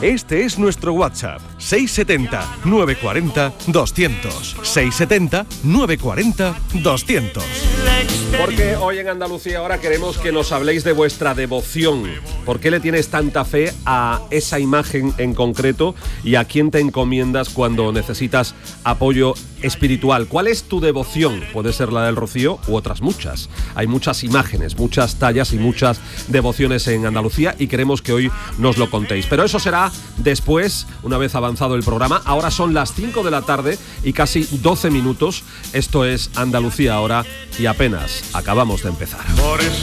Este es nuestro WhatsApp, 670-940-200. 670-940-200. Porque hoy en Andalucía ahora queremos que nos habléis de vuestra devoción. ¿Por qué le tienes tanta fe a esa imagen en concreto y a quién te encomiendas cuando necesitas apoyo espiritual? ¿Cuál es tu devoción? Puede ser la del Rocío u otras muchas. Hay muchas imágenes, muchas tallas y muchas devociones en Andalucía y queremos que hoy nos lo contéis. Pero eso será después, una vez avanzado el programa. Ahora son las 5 de la tarde y casi 12 minutos. Esto es Andalucía ahora y apenas acabamos de empezar.